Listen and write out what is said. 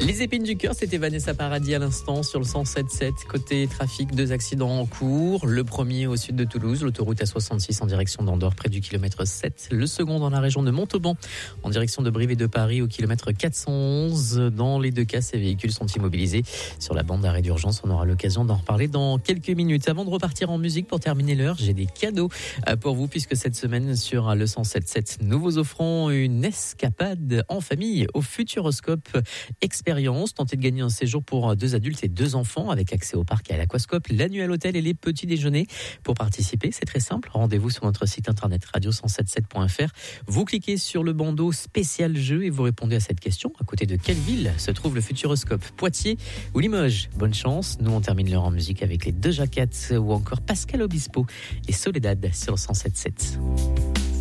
Les épines du cœur, c'était Vanessa Paradis à l'instant sur le 107.7. Côté trafic, 2 accidents en cours. Le premier au sud de Toulouse, l'autoroute A66 en direction d'Andorre, près du kilomètre 7. Le second dans la région de Montauban, en direction de Brive et de Paris, au kilomètre 411. Dans les deux cas, ces véhicules sont immobilisés sur la bande d'arrêt d'urgence. On aura l'occasion d'en reparler dans quelques minutes. Avant de repartir en musique pour terminer l'heure, j'ai des cadeaux pour vous, puisque cette semaine sur le 107.7, nous vous offrons une escapade en famille au Futuroscope Expérience. Tentez de gagner un séjour pour 2 adultes et 2 enfants avec accès au parc et à l'aquascope, la nuit à l'hôtel et les petits déjeuners. Pour participer, c'est très simple. Rendez-vous sur notre site internet radio177.fr. Vous cliquez sur le bandeau spécial jeu et vous répondez à cette question. À côté de quelle ville se trouve le Futuroscope? Poitiers ou Limoges? Bonne chance. Nous, on termine l'heure en musique avec les Doja Cat ou encore Pascal Obispo et Soledad sur 107.7.